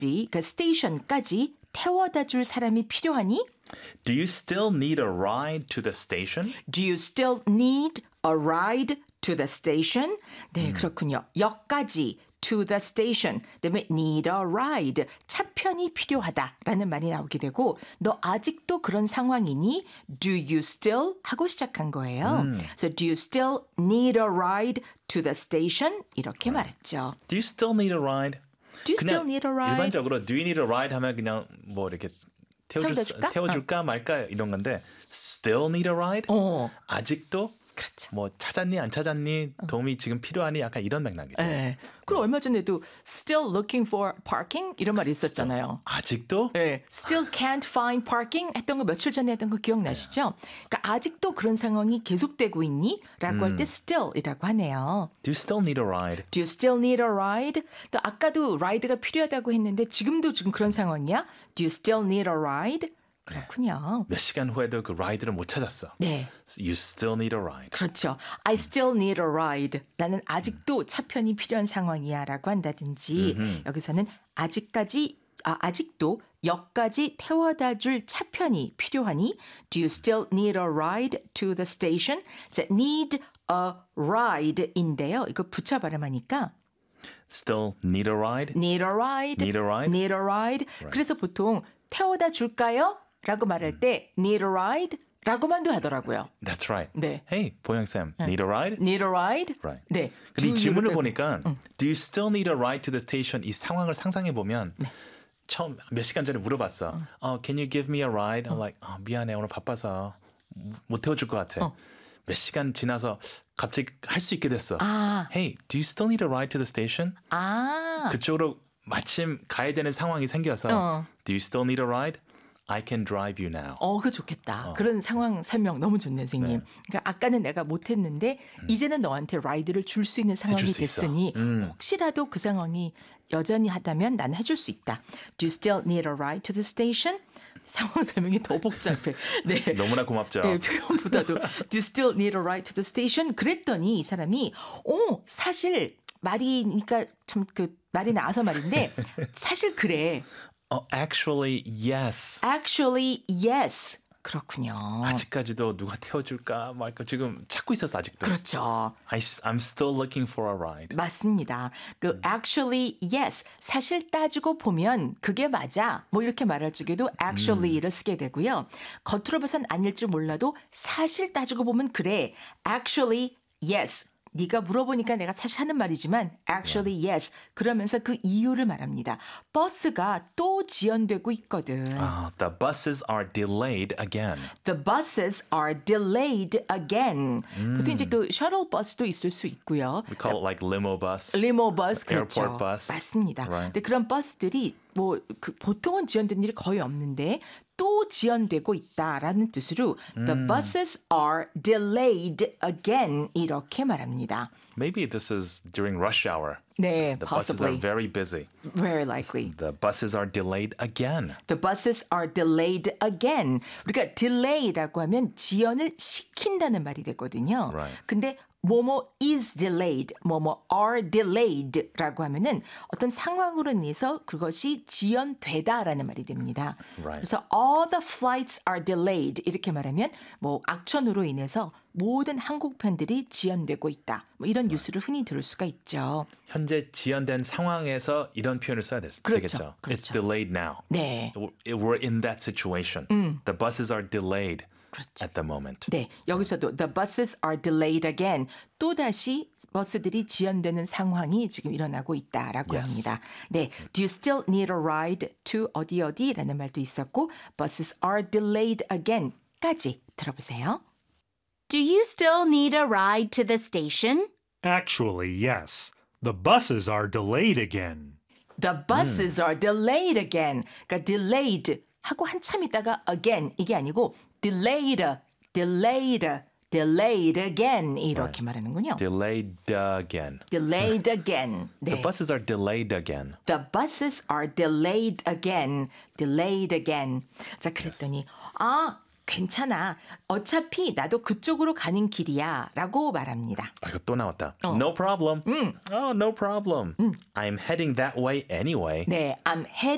그 스테이션까지 태워다 줄 사람이 필요하니? Do you still need a ride to the station? Do you still need a ride to the station? 네, 그렇군요. 역까지 to the station. 그다음에 need a ride. 차편이 필요하다라는 말이 나오게 되고 너 아직도 그런 상황이니? Do you still? 하고 시작한 거예요. So do you still need a ride to the station? 이렇게 말했죠. Do you still need a ride? Do you still need a ride? 일반적으로 do you need a ride 하면 그냥 뭐 이렇게 태워줄까 말까 이런 건데 still need a ride? 아직도 그렇죠. 뭐 찾았니 안 찾았니 도움이 지금 필요하니 약간 이런 맥락이죠. 네. 그리고 얼마 전에도 still looking for parking 이런 말이 있었잖아요. 아직도? 네. Still can't find parking 했던 거 며칠 전에 했던 거 기억나시죠? 그러니까 아직도 그런 상황이 계속되고 있니? 라고 할 때 still이라고 하네요. Do you still need a ride? Do you still need a ride? 또 아까도 ride가 필요하다고 했는데 지금 그런 상황이야? Do you still need a ride? 그렇군요. 몇 시간 후에도 그 라이드를 못 찾았어. 네. You still need a ride. 그렇죠. I still need a ride. 나는 아직도 차편이 필요한 상황이야 라고 한다든지 여기서는 아직도 역까지 태워다 줄 차편이 필요하니 Do you still need a ride to the station? 자, need a ride인데요. 이거 붙여 발음하니까 Still need a ride? Need a ride. Need a ride? Need a ride. Right. 그래서 보통 태워다 줄까요? 라고 말할 때 need a ride? 라고만도 하더라고요. That's right. 네. Hey, 보영쌤, need a ride? Need a ride? Right. 네. 근데 이 질문을 빼고. 보니까 Do you still need a ride to the station? 이 상황을 상상해 보면 처음 몇 시간 전에 물어봤어. Can you give me a ride? I'm like, 미안해 오늘 바빠서 못 태워줄 것 같아. 몇 시간 지나서 갑자기 할 수 있게 됐어. Hey, do you still need a ride to the station? 그쪽으로 마침 가야 되는 상황이 생겨서 Do you still need a ride? I can drive you now. 그거 좋겠다. 그런 상황 설명 너무 좋네, 선생님. 네. 그러니까 아까는 내가 못했는데 이제는 너한테 라이드를 줄 수 있는 상황이 해줄 수 있어. 됐으니 혹시라도 그 상황이 여전히 하다면 나는 해줄 수 있다. Do you still need a ride to the station? 상황 설명이 더 복잡해. 네. 너무나 고맙죠. 네, 표현보다도 Do you still need a ride to the station? 그랬더니 이 사람이 사실 말이니까 참 그 말이 나와서 말인데 사실 그래. Actually, yes. Actually, yes. 그렇군요. 아직까지도 누가 태워줄까 말까 지금 찾고 있었어 아직도. 그렇죠. I'm still looking for a ride. 맞습니다. 그 actually yes 사실 따지고 보면 그게 맞아. 뭐 이렇게 말할 적에도 actually를 쓰게 되고요. 겉으로 봐선 아닐지 몰라도 사실 따지고 보면 그래. Actually yes. 네가 물어보니까 내가 사실 하는 말이지만 actually yes 그러면서 그 이유를 말합니다. 버스가 또 지연되고 있거든. The buses are delayed again. The buses are delayed again. 보통 이제 그 셔틀 버스도 있을 수 있고요. We call it like limo bus. 리모 버스 그렇죠. Airport bus. 맞습니다. Right. 근데 그런 버스들이 뭐 보통은 지연되는 일이 거의 없는데 또 지연되고 있다라는 뜻으로 The buses are delayed again 이렇게 말합니다. Maybe this is during rush hour. 네, The buses are possibly. very busy. Very likely. The buses are delayed again. The buses are delayed again. 우리가 delay라고 하면 지연을 시킨다는 말이 되거든요. Right. 근데 뭐뭐 is delayed, 뭐뭐 are delayed라고 하면은 어떤 상황으로 인해서 그것이 지연되다라는 말이 됩니다. Right. 그래서 all the flights are delayed 이렇게 말하면 뭐 악천후로 인해서 모든 항공편들이 지연되고 있다. 뭐 이런 뉴스를 흔히 들을 수가 있죠. 현재 지연된 상황에서 이런 표현을 써야 되겠죠. 그렇죠. It's delayed now. 네. We're in that situation. The buses are delayed at the moment. 네, 여기서도 the buses are delayed again. 또다시 버스들이 지연되는 상황이 지금 일어나고 있다라고 Yes. 합니다. 네, do you still need a ride to 어디라는 말도 있었고 buses are delayed again까지 들어보세요. Do you still need a ride to the station? Actually, yes. The buses are delayed again. The buses are delayed again. 그러니까 delayed 하고 한참 있다가 again 이게 아니고 delayed again 이렇게 말하는군요. Delayed again. delayed again. 네. The buses are delayed again. The buses are delayed again. Delayed again. 자, 그랬더니 괜찮아. 어차피 나도 그쪽으로 가는 길이야 라고 말합니다. 이거 또 나왔다. No problem. Oh, no problem. I'm heading that way anyway. 네, I'm heading